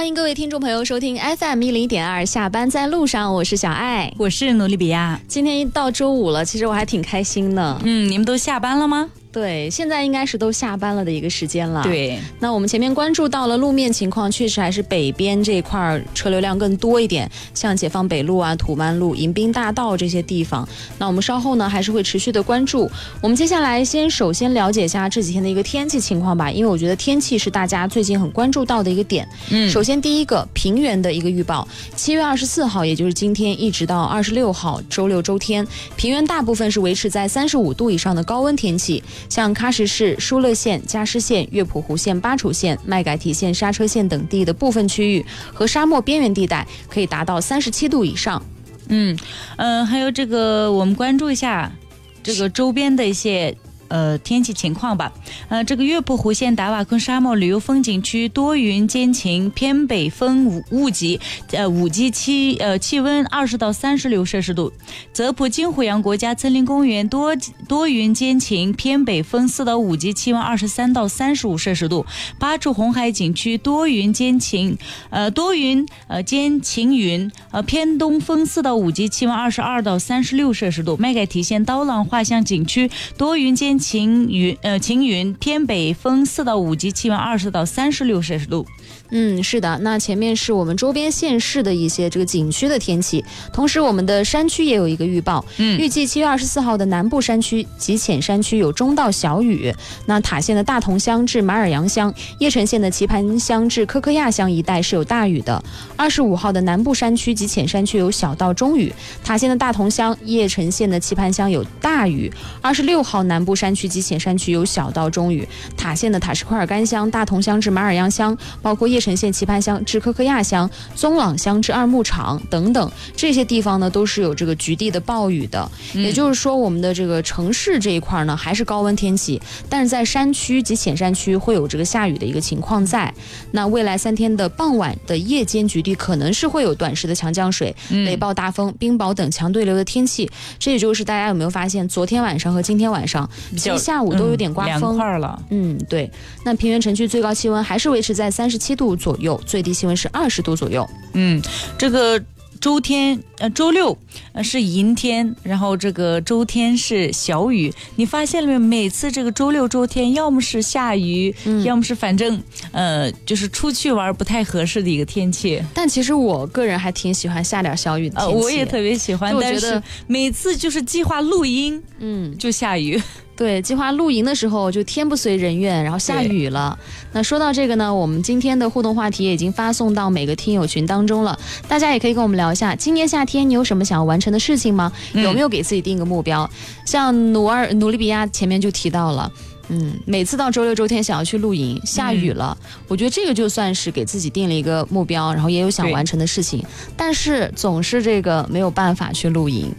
欢迎各位听众朋友收听 FM101.2下班在路上，我是小爱， 我是努利比亚。 今天一到周五了，其实我还挺开心的。 你们都下班了吗？ 对，现在应该是都下班了的一个时间了。 对， 那我们前面关注到了路面情况，确实还是北边这一块车流量更多一点，像解放北路啊、土曼路、迎宾大道这些地方。那我们稍后呢还是会持续的关注。我们接下来首先了解一下这几天的一个天气情况吧，因为我觉得天气是大家最近很关注到的一个点。首先第一个平原的一个预报，7月24号，也就是今天一直到26号周六周天，平原大部分是维持在35度以上的高温天气。像喀什市、疏勒县、加施县、乐普湖县、巴楚县、麦改提县、刹车县等地的部分区域和沙漠边缘地带可以达到37度以上。 还有这个我们关注一下这个周边的一些天气情况吧。这个乐普湖县达瓦坤沙漠旅游风景区多云间晴，偏北风雾集，五级气温20到36摄氏度。泽普金虎阳国家森林公园多云间晴，偏北风4到5级，气温23到35摄氏度。巴楚红海景区多云间晴，间晴云，偏东风4到5级，气温22到36摄氏度。麦改提县刀郎画像景区多云间晴云，偏北风4到5级，气温20到36摄氏度。 是的，那前面是我们周边县市的一些这个景区的天气，同时我们的山区也有一个预报，预计7月24号的南部山区及浅山区有中到小雨，那塔县的大同乡至马尔洋乡、叶城县的棋盘乡至科科亚乡一带是有大雨的。25号的南部山区及浅山区有小到中雨，塔县的大同乡、叶城县的棋盘乡有大雨。26号南部山区及浅山区有小到中雨，塔县的塔什库尔干乡、大同乡至马尔洋乡，包括叶城县棋盘乡至科科亚乡、宗朗乡至二牧场等等，这些地方呢都是有这个局地的暴雨的。也就是说，我们的这个城市这一块呢还是高温天气，但是在山区及浅山区会有这个下雨的一个情况在。那未来3天的傍晚的夜间局地可能是会有短时的强降水、雷暴大风、冰雹等强对流的天气。这也就是大家有没有发现，昨天晚上和今天晚上其实下午都有点刮风， 凉快了。 对。那平原城区最高气温还是维持在37度左右，最低气温是20度左右。 这个周六是阴天，然后这个周天是小雨。你发现了没有？每次这个周六周天要么是下雨，要么是反正就是出去玩不太合适的一个天气。 但其实我个人还挺喜欢下点小雨的天气， 我也特别喜欢，但是每次就是计划录音就下雨。 对，计划露营的时候就天不随人愿，然后下雨了。那说到这个呢，我们今天的互动话题也已经发送到每个听友群当中了，大家也可以跟我们聊一下，今年夏天你有什么想要完成的事情吗？有没有给自己定个目标？像努利比亚前面就提到了，每次到周六周天想要去露营，下雨了，我觉得这个就算是给自己定了一个目标，然后也有想完成的事情，但是总是这个没有办法去露营。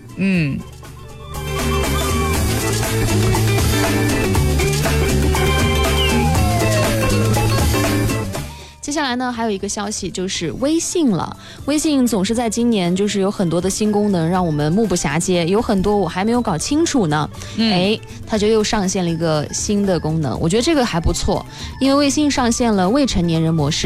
接下来呢，还有一个消息就是微信了。微信总是在今年就是有很多的新功能，让我们目不暇接，有很多我还没有搞清楚呢。它就又上线了一个新的功能，我觉得这个还不错，因为微信上线了未成年人模式。